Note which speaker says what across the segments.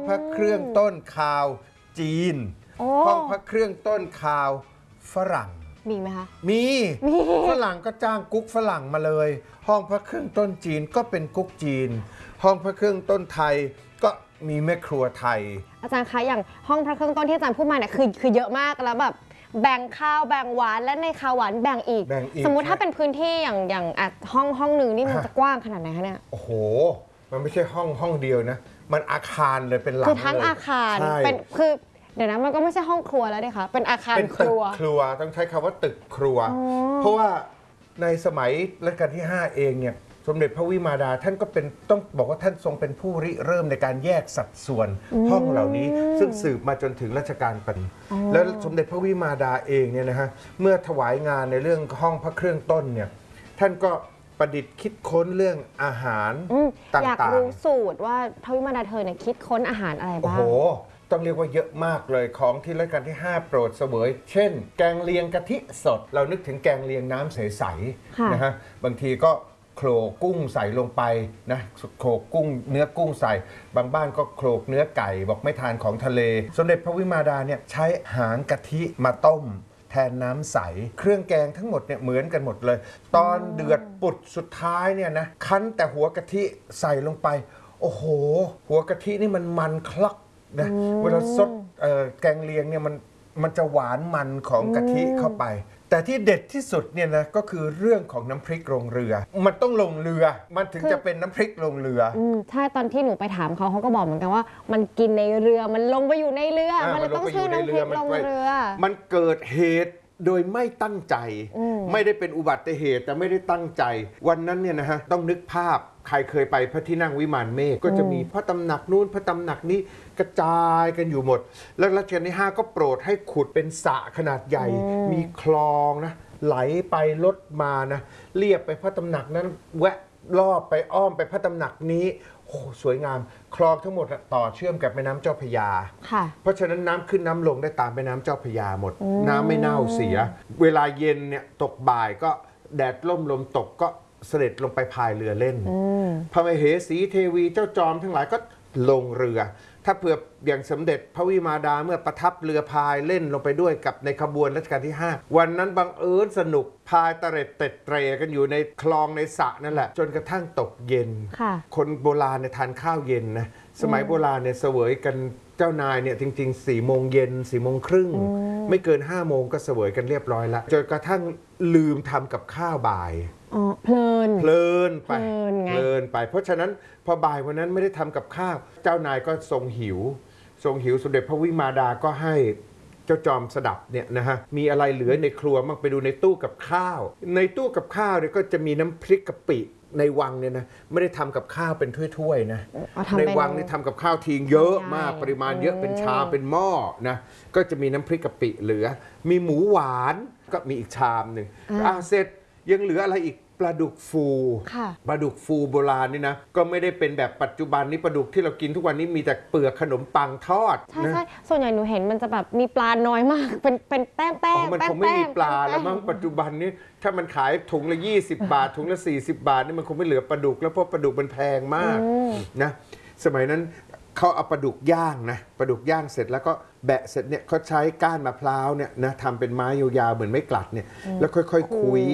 Speaker 1: พระเครื่องต้นคาวจีนห้องพระเครื่องต้นคาวฝรั่ง
Speaker 2: มีไหมคะ
Speaker 1: มีฝรั่งก็จ้างกุ๊กฝรั่งมาเลยห้องพระเครื่องต้นจีนก็เป็นกุ๊กจีนห้องพระเครื่องต้นไทยก็มีแม่ครัวไทย
Speaker 2: อาจารย์คะอย่างห้องพระเครื่องต้นที่อาจารย์พูดมาเนี่ยคือเยอะมากแล้วแบบแบ่งข้าวแบ่งหวานและในข้าวหวานแบ่งอีกสมมุติถ้าเป็นพื้นที่อย่างห้องหนึ่งนี่มันจะกว้างขนาดไหนคะเนี่ย
Speaker 1: โอ้โหมันไม่ใช่ห้องเดียวนะมันอาคารเลยเป็นหลัง
Speaker 2: คือทั้งอาคารเป็นคือเดี๋ยวนะมันก็ไม่ใช่ห้องครัวแล้วดิคะเป็นอาคารครัว
Speaker 1: ครัวต้องใช้คำว่าตึกครัวเพราะว่าในสมัยรัชกาลที่5เองเนี่ยสมเด็จพระวิมาดาท่านก็เป็นต้องบอกว่าท่านทรงเป็นผู้ริเริ่มในการแยกสัดส่วนห้องเหล่านี้ซึ่งสืบมาจนถึงรัชกาลปัจจุบันแล้วสมเด็จพระวิมาดาเองเนี่ยนะฮะเมื่อถวายงานในเรื่องห้องพระเครื่องต้นเนี่ยท่านก็ประดิษฐ์คิดค้นเรื่องอาหารต่างๆ
Speaker 2: อยากรู้สูตรว่าพระวิมาดาเธอเนี่ยคิดค้นอาหารอะไรบ้าง
Speaker 1: โอ้โหต้องเรียกว่าเยอะมากเลยของที่รัชกาลที่5โปรดเสวยเช่นแกงเลียงกะทิสดเรานึกถึงแกงเลียงน้ำใสๆนะฮะบางทีก็โขลกกุ้งใส่ลงไปนะโขลกกุ้งเนื้อกุ้งใส่บางบ้านก็โขลกเนื้อไก่บอกไม่ทานของทะเลสมเด็จพระวิมาดาเนี่ยใช้หางกะทิมาต้มแทนน้ำใสเครื่องแกงทั้งหมดเนี่ยเหมือนกันหมดเลยตอนเดือดปุดสุดท้ายเนี่ยนะคั้นแต่หัวกะทิใส่ลงไปโอ้โหหัวกะทินี่มันคลักนะเวลาซดแกงเลียงเนี่ยมันจะหวานมันของกะทิเข้าไปแต่ที่เด็ดที่สุดเนี่ยนะก็คือเรื่องของน้ำพริกลงเรือมันต้องลงเรือมันถึงจะเป็นน้ำพริกลงเรือ
Speaker 2: ใช่ตอนที่หนูไปถามเขาก็บอกเหมือนกันว่ามันกินในเรือมันลงไปอยู่ในเรือมันเลยต้องชื่อน้ำพริกลงเรือ
Speaker 1: มันเกิดเหตุโดยไม่ตั้งใจไม่ได้เป็นอุบัติเหตุแต่ไม่ได้ตั้งใจวันนั้นเนี่ยนะฮะต้องนึกภาพใครเคยไปพระที่นั่งวิมานเมฆก็จะมีพระตำหนักนู้นพระตำหนักนี้กระจายกันอยู่หมดแล้วรัชกาลที่5ก็โปรดให้ขุดเป็นสระขนาดใหญ่มีคลองนะไหลไปลดมานะเรียบไปพระตำหนักนั้นแวะรอบไปอ้อมไปพระตำหนักนี้โอ้สวยงามคลองทั้งหมดต่อเชื่อมกับแม่น้ำเจ้าพระยาเพราะฉะนั้นน้ำขึ้นน้ำลงได้ตามแม่น้ำเจ้าพระยาหมดน้ำไม่เน่าเสียเวลาเย็นเนี่ยตกบ่ายก็แดดล่มลมตกก็เสด็จลงไปพายเรือเล่นพระมเหสีเทวีเจ้าจอมทั้งหลายก็ลงเรือถ้าเผื่ออย่างสมเด็จพระวิมาดาเมื่อประทับเรือพายเล่นลงไปด้วยกับในขบวนรัชกาลที่5วันนั้นบังเอิญสนุกพายตะเร็ดเต็ดเตรกันอยู่ในคลองในสระนั่นแหละจนกระทั่งตกเย็นคนโบราณเนี่ยทานข้าวเย็นนะสมัยโบราณเนี่ยเสวยกันเจ้านายเนี่ยจริงๆ4 โมงเย็น4 โมงครึ่งไม่เกิน5 โมงก็เสวยกันเรียบร้อยแล้วจนกระทั่งลืมทำกับข้าวบ่าย
Speaker 2: เพลิน
Speaker 1: ไปเพราะฉะนั้นพอบ่ายวันนั้นไม่ได้ทำกับข้าวเจ้านายก็ทรงหิวสมเด็จพระวิมาดาก็ให้เจ้าจอมสดับเนี่ยนะฮะมีอะไรเหลือในครัวมั่งไปดูในตู้กับข้าวในตู้กับข้าวเนี่ยก็จะมีน้ำพริกกะปิในวังเนี่ยนะไม่ได้ทำกับข้าวเป็นถ้วยๆนะในวังนี่ทำกับข้าวทิ้งเยอะมากปริมาณเยอะเป็นชามเป็นหม้อนะก็จะมีน้ำพริกกะปิเหลือมีหมูหวานก็มีอีกชามหนึ่งเสร็จยังเหลืออะไรอีกปลาดุกฟูปลาดุกฟูโบราณนี่นะก็ไม่ได้เป็นแบบปัจจุบันนี้ปลาดุกที่เรากินทุกวันนี้มีแต่เปลือกขนมปังทอด
Speaker 2: ใช่ส่วนใหญ่หนูเห็นมันจะแบบมีปลาน้อยมากเป็นแป้ง
Speaker 1: มันคงไม่มีปลาแล้วมั้งปัจจุบันนี้ถ้ามันขายถุงละ20 บาทถุงละ40 บาทนี่มันคงไม่เหลือปลาดุกแล้วเพราะปลาดุกมันแพงมากนะสมัยนั้นเขาเอาปลาดุกย่างนะปลาดุกย่างเสร็จแล้วก็แบะเสร็จเนี่ยเขาใช้ก้านมะพร้าวเนี่ยนะทำเป็นไม้ยาวๆเหมือนไม้กลัดเนี่ยแล้วค่อยๆคุ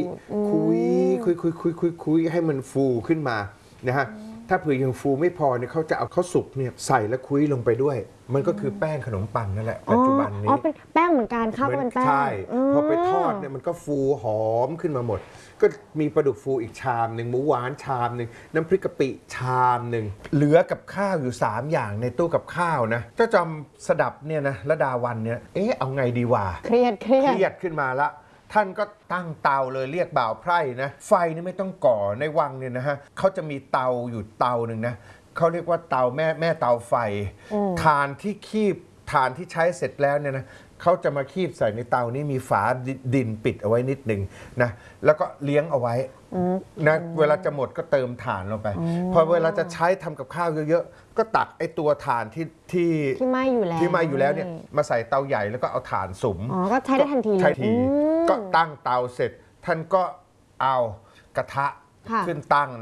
Speaker 1: ยให้มันฟูขึ้นมานะฮะถ้าเผื่อยังฟูไม่พอเนี่ยเขาจะเอาข้าวสุกเนี่ยใส่แล้วคุยลงไปด้วยมันก็คือแป้งขนมปังนั่นแหละปัจจุบันนี้
Speaker 2: เป็นแป้งเหมือนกันข้าวเป็นแป้ง
Speaker 1: ใช่พอไปทอดเนี่ยมันก็ฟูหอมขึ้นมาหมดก็มีปลาดุกฟูอีกชามหนึ่งหมูหวานชามหนึ่งน้ำพริกกะปิชามหนึ่งเหลือกับข้าวอยู่3 อย่างในตู้กับข้าวนะเจ้าจอมสดับเนี่ยนะระดาวันเนี่ยเอาไงดีวะ
Speaker 2: เครียด
Speaker 1: ขึ้นมาละท่านก็ตั้งเตาเลยเรียกบ่าวไพร่นะไฟนี่ไม่ต้องก่อในวังเนี่ยนะฮะเขาจะมีเตาอยู่เตาหนึ่งนะเขาเรียกว่าเตาแม่เตาไฟถ่านที่คีบถ่านที่ใช้เสร็จแล้วเนี่ยนะเขาจะมาคีบใส่ในเตานี้มีฝาดินปิดเอาไว้นิดหนึ่งนะแล้วก็เลี้ยงเอาไว้นะเวลาจะหมดก็เติมถ่านลงไปพอเวลาจะใช้ทำกับข้าวเยอะๆก็ตักไอ้ตัวถ่านที่
Speaker 2: ไหม้อยู่
Speaker 1: แล้วเนี่ยมาใส่เตาใหญ่แล้วก็เอาถ่านสุม
Speaker 2: ก็ใช้ได้ทันที
Speaker 1: ก็ตั้งเตาเสร็จท่านก็เอากระทะขึ้นตั้งนะ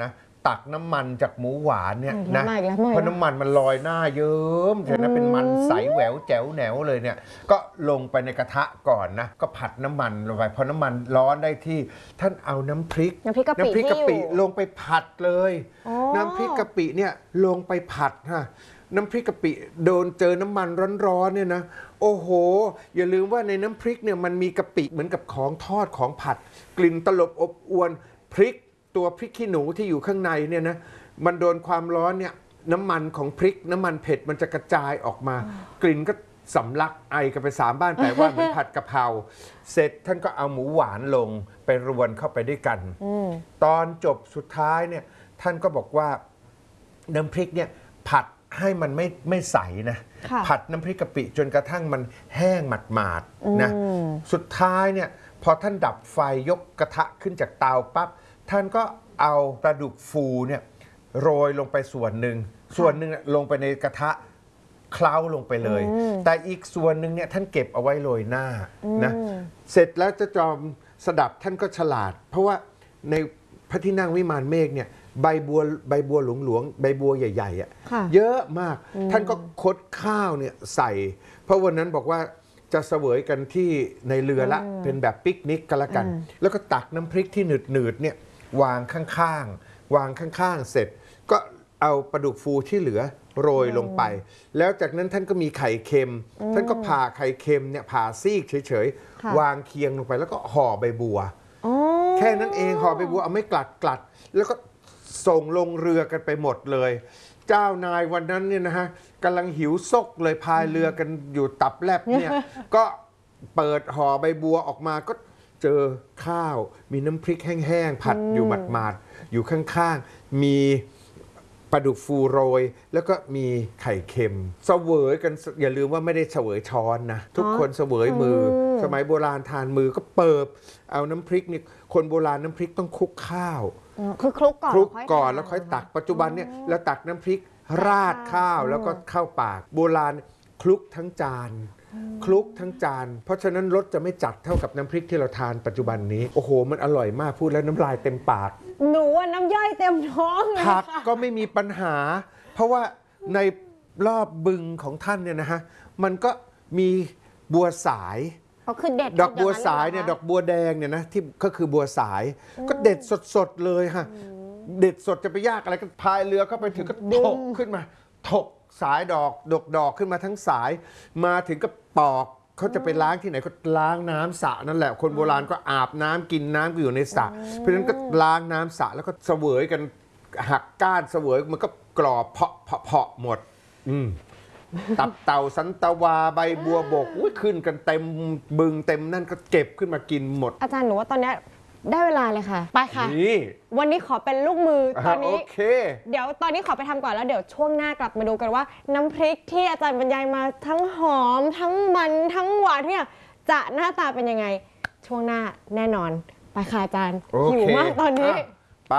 Speaker 1: ตักน้ำมันจากหมูหวานเนี่ยนะ
Speaker 2: เพ
Speaker 1: เพราะน้ำมันมันลอยหน้าเยิ้มเห็นนะเป็นมันใสแหววแจ๋วแหนวเลยเนี่ยก็ลงไปในกระทะก่อนนะก็ผัดน้ำมันลงไปพอน้ำมันร้อนได้ที่ท่านเอาน้ำพริก
Speaker 2: กะปิ
Speaker 1: ลงไปผัดเลยน้ำพริกกะปิเนี่ยลงไปผัดฮะน้ำพริกกะปิโดนเจอน้ำมันร้อนๆเนี่ยนะโอ้โหอย่าลืมว่าในน้ำพริกเนี่ยมันมีกะปิเหมือนกับของทอดของผัดกลิ่นตลบอบอวนพริกตัวพริกขี้หนูที่อยู่ข้างในเนี่ยนะมันโดนความร้อนเนี่ยน้ำมันของพริกน้ำมันเผ็ดมันจะกระจายออกมากลิ่นก็สำลักไอกันไป3บ้านแต่ว่าเหมือนผัดกะเพราเสร็จท่านก็เอาหมูหวานลงไปรวนเข้าไปด้วยกันตอนจบสุดท้ายเนี่ยท่านก็บอกว่าน้ำพริกเนี่ยผัดให้มันไม่ใสนะผัดน้ำพริกกะปิจนกระทั่งมันแห้งหมาดๆนะสุดท้ายเนี่ยพอท่านดับไฟยกกระทะขึ้นจากเตาปั๊บท่านก็เอาปลาดุกฟูเนี่ยโรยลงไปส่วนหนึ่งลงไปในกระทะเคล้าลงไปเลยแต่อีกส่วนหนึ่งเนี่ยท่านเก็บเอาไว้โรยหน้านะเสร็จแล้วเจ้าจอมสดับท่านก็ฉลาดเพราะว่าในพระที่นั่งวิมานเมฆเนี่ยใบบัวหลวงใบบัวใหญ่ๆอ่ะเยอะมากท่านก็คดข้าวเนี่ยใส่เพราะวันนั้นบอกว่าจะเสวยกันที่ในเรือละเป็นแบบปิกนิกกันละกันแล้วก็ตักน้ำพริกที่หนืดเนี่ยวางข้างๆเสร็จก็เอาปลาดุกฟูที่เหลือโรยลงไปแล้วจากนั้นท่านก็มีไข่เค็มท่านก็ผ่าไข่เค็มเนี่ยผ่าซีกเฉยๆวางเคียงลงไปแล้วก็ห่อใบบัวแค่นั้นเองห่อใบบัวเอาไม่กลัดแล้วก็ส่งลงเรือกันไปหมดเลยเจ้านายวันนั้นเนี่ยนะฮะกำลังหิวซกเลยพายเรือกันอยู่ตับแลบเนี่ย ก็เปิดห่อใบบัวออกมาก็เจอข้าวมีน้ำพริกแห้งๆผัดอยู่หมาดๆอยู่ข้างๆมีปลาดุกฟูโรยแล้วก็มีไข่เค็มเสวยกันอย่าลืมว่าไม่ได้เสวยช้อนนะทุกคนเสวยมือสมัยโบราณทานมือก็เปิบเอาน้ำพริกนี่คนโบราณน้ำพริกต้องคลุกข้าว
Speaker 2: คือคลุกก่อน
Speaker 1: แล้วค่อยตักปัจจุบันเนี่ยแล้วตักน้ำพริกราดข้าวแล้วก็เข้าปากโบราณคลุกทั้งจานเพราะฉะนั้นรสจะไม่จัดเท่ากับน้ำพริกที่เราทานปัจจุบันนี้โอ้โหมันอร่อยมากพูดแล้วน้ำลายเต็มปาก
Speaker 2: หนูว่าน้ำย่อยเต็มท้องเลย
Speaker 1: ผักก็ไม่มีปัญหาเพราะว่าในรอบบึงของท่านเนี่ยนะฮะมันก็มีบัวสาย
Speaker 2: คือเด็ด
Speaker 1: ดอกบัวสายเนี่ยดอกบัวแดงเนี่ยนะที่ก็คือบัวสายก็เด็ดสดๆเลยฮะเด็ดสดจะไปยากอะไรก็พายเรือเข้าไปถึงก็ถกขึ้นมาถกสายดอกขึ้นมาทั้งสายมาถึงก็ปอกเขาจะไปล้างที่ไหนก็ล้างน้ำสระนั่นแหละคนโบราณก็อาบน้ำกินน้ำก็อยู่ในสระเพราะฉะนั้นก็ล้างน้ำสระแล้วก็เสวยกันหักก้านเสวยมันก็กรอบเพาะหมดตับเต่าสันตวาใบบัวบกขึ้นกันเต็มบึงเต็มนั่นก็เก็บขึ้นมากินหมด
Speaker 2: อาจารย์หนูว่าตอนนี้ได้เวลาเลยค่ะไปค่ะวันนี้ขอเป็นลูกมือตอนนี้เดี๋ยวตอนนี้ขอไปทำก่อนแล้วเดี๋ยวช่วงหน้ากลับมาดูกันว่าน้ำพริกที่อาจารย์บรรยายมาทั้งหอมทั้งมันทั้งหวานทุกอย่างจะหน้าตาเป็นยังไงช่วงหน้าแน่นอนไปค่ะอาจารย์หิวมากตอนนี้
Speaker 1: ไป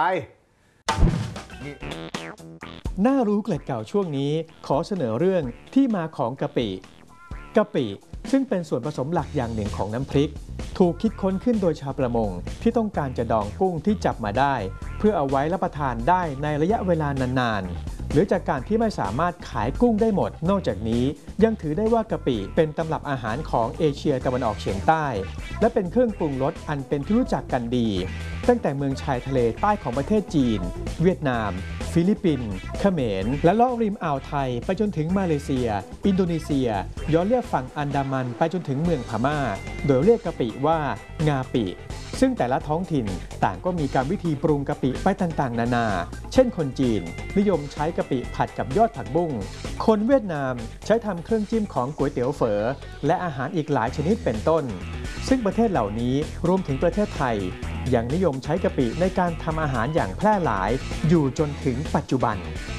Speaker 3: น่ารู้เกล็ดเก่าช่วงนี้ขอเสนอเรื่องที่มาของกะปิซึ่งเป็นส่วนผสมหลักอย่างหนึ่งของน้ำพริกถูกคิดค้นขึ้นโดยชาวประมงที่ต้องการจะดองกุ้งที่จับมาได้เพื่อเอาไว้รับประทานได้ในระยะเวลานานๆหรือจากการที่ไม่สามารถขายกุ้งได้หมดนอกจากนี้ยังถือได้ว่ากะปิเป็นตำรับอาหารของเอเชียตะวันออกเฉียงใต้และเป็นเครื่องปรุงรสอันเป็นที่รู้จักกันดีตั้งแต่เมืองชายทะเลใต้ของประเทศจีนเวียดนามฟิลิปปินส์เขมรและเลาะริมอ่าวไทยไปจนถึงมาเลเซียอินโดนีเซียย้อนเรียบฝั่งอันดามันไปจนถึงเมืองพม่าโดยเรียกกะปิว่างาปิซึ่งแต่ละท้องถิ่นต่างก็มีการวิธีปรุงกะปิไปต่างๆนานาเช่นคนจีนนิยมใช้กะปิผัดกับยอดผักบุ้งคนเวียดนามใช้ทำเครื่องจิ้มของก๋วยเตี๋ยวเฝอและอาหารอีกหลายชนิดเป็นต้นซึ่งประเทศเหล่านี้รวมถึงประเทศไทยยังนิยมใช้กะปิในการทำอาหารอย่างแพร่หลายอยู่จนถึงปัจจุบัน